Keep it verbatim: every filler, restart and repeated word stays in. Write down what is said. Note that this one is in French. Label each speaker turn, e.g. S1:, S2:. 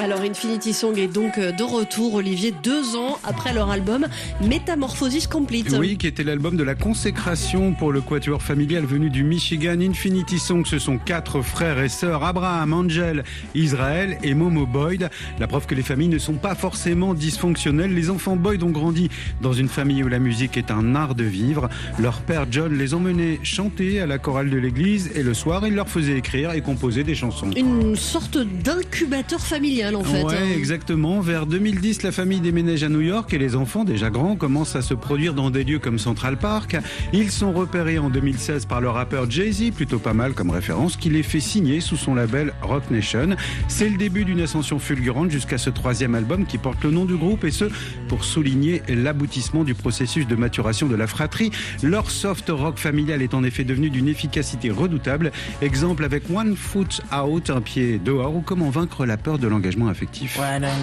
S1: Alors Infinity Song est donc de retour, Olivier, deux ans après leur album Metamorphosis Complete.
S2: Oui, qui était l'album de la consécration pour le quatuor familial venu du Michigan. Infinity Song, ce sont quatre frères et sœurs, Abraham, Angel, Israël et Momo Boyd. La preuve que les familles ne sont pas forcément dysfonctionnelles. Les enfants Boyd ont grandi dans une famille où la musique est un art de vivre. Leur père John les emmenait chanter à la chorale de l'église et le soir, il leur faisait écrire et composer des chansons.
S1: Une sorte d'incubateur familial en fait.
S2: Ouais,
S1: hein.
S2: exactement. Vers deux mille dix, la famille déménage à New York et les enfants, déjà grands, commencent à se produire dans des lieux comme Central Park. Ils sont repérés en deux mille seize par le rappeur Jay-Z, plutôt pas mal comme référence, qui les fait signer sous son label Roc Nation. C'est le début d'une ascension fulgurante jusqu'à ce troisième album qui porte le nom du groupe, et ce, pour souligner l'aboutissement du processus de maturation de la fratrie. Leur soft rock familial est en effet devenu d'une efficacité redoutable. Exemple avec One Foot Out, un pied dehors, ou comment vaincre la peur de l'engagement affectif.
S3: Why don't